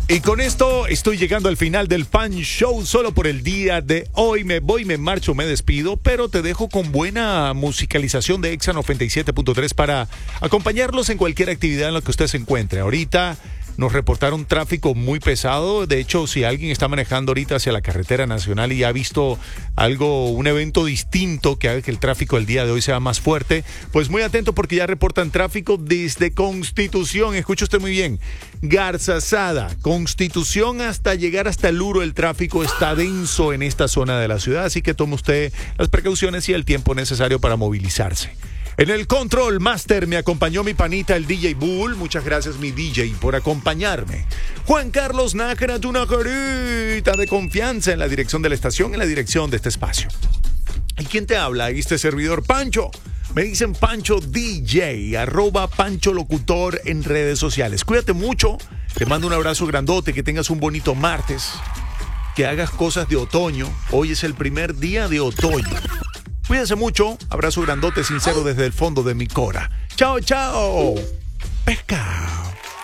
Y con esto estoy llegando al final del Pan Show solo por el día de hoy. Me voy, me marcho, me despido, pero te dejo con buena musicalización de Exa 97.3 para acompañarlos en cualquier actividad en la que usted se encuentre. Ahorita nos reportaron tráfico muy pesado. De hecho, si alguien está manejando ahorita hacia la carretera nacional y ha visto algo, un evento distinto que haga que el tráfico el día de hoy sea más fuerte, pues muy atento porque ya reportan tráfico desde Constitución. Escuche usted muy bien. Garzazada, Constitución hasta llegar hasta el Uro, el tráfico está denso en esta zona de la ciudad, así que tome usted las precauciones y el tiempo necesario para movilizarse. En el Control Master me acompañó mi panita, el DJ Bull. Muchas gracias, mi DJ, por acompañarme. Juan Carlos Nájera, tu najarita de confianza en la dirección de la estación, en la dirección de este espacio. ¿Y quién te habla? Ahí este servidor, Pancho. Me dicen Pancho DJ, @Pancho Locutor en redes sociales. Cuídate mucho, te mando un abrazo grandote, que tengas un bonito martes, que hagas cosas de otoño. Hoy es el primer día de otoño. Cuídense mucho, abrazo grandote sincero desde el fondo de mi cora. Chao, chao. Pescado.